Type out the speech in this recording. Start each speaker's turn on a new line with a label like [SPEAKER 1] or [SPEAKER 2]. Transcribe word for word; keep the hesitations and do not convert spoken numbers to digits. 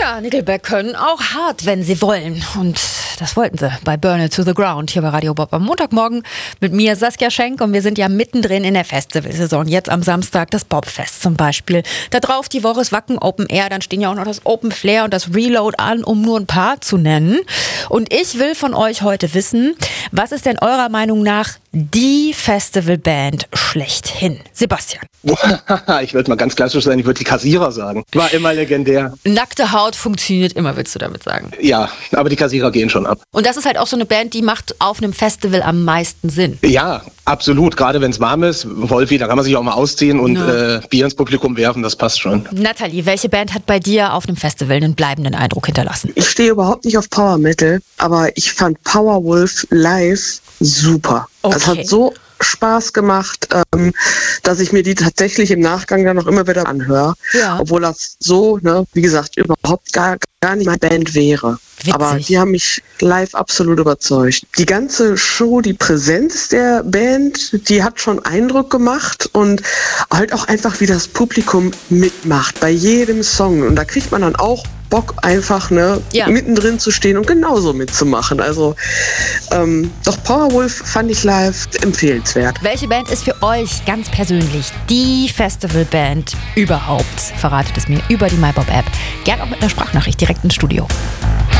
[SPEAKER 1] Ja, Nickelback können auch hart, wenn sie wollen. Und das wollten sie bei Burn It to the Ground hier bei Radio Bob am Montagmorgen mit mir, Saskia Schenk. Und wir sind ja mittendrin in der Festivalsaison. Jetzt am Samstag das Bobfest zum Beispiel. Da drauf die Woche ist Wacken Open Air. Dann stehen ja auch noch das Open Flair und das Reload an, um nur ein paar zu nennen. Und ich will von euch heute wissen, was ist denn eurer Meinung nach die Festivalband schlechthin? Sebastian.
[SPEAKER 2] Ich würde mal ganz klassisch sein, ich würde die Kassierer sagen. War immer legendär.
[SPEAKER 1] Nackte Haut funktioniert immer, willst du damit sagen?
[SPEAKER 2] Ja, aber die Kassierer gehen schon ab.
[SPEAKER 1] Und das ist halt auch so eine Band, die macht auf einem Festival am meisten Sinn.
[SPEAKER 2] Ja, absolut. Gerade wenn es warm ist. Wolfi, da kann man sich auch mal ausziehen und
[SPEAKER 1] ja.
[SPEAKER 2] äh, Bier ins Publikum werfen, das passt schon.
[SPEAKER 1] Nathalie, welche Band hat bei dir auf einem Festival einen bleibenden Eindruck hinterlassen?
[SPEAKER 3] Ich stehe überhaupt nicht auf Power Metal, aber ich fand Powerwolf live super.
[SPEAKER 1] Okay.
[SPEAKER 3] Das hat so Spaß gemacht, ähm, dass ich mir die tatsächlich im Nachgang dann noch immer wieder anhöre.
[SPEAKER 1] Ja.
[SPEAKER 3] Obwohl das so, ne, wie gesagt, überhaupt gar, gar nicht meine Band wäre.
[SPEAKER 1] Witzig.
[SPEAKER 3] Aber die haben mich live absolut überzeugt. Die ganze Show, die Präsenz der Band, die hat schon Eindruck gemacht und halt auch einfach, wie das Publikum mitmacht bei jedem Song. Und da kriegt man dann auch Bock, einfach ne,
[SPEAKER 1] ja.
[SPEAKER 3] mittendrin zu stehen und genauso mitzumachen. Also ähm, doch Powerwolf fand ich live empfehlenswert.
[SPEAKER 1] Welche Band ist für euch ganz persönlich die Festivalband überhaupt? Verratet es mir über die MyBob-App. Gerne auch mit einer Sprachnachricht direkt ins Studio.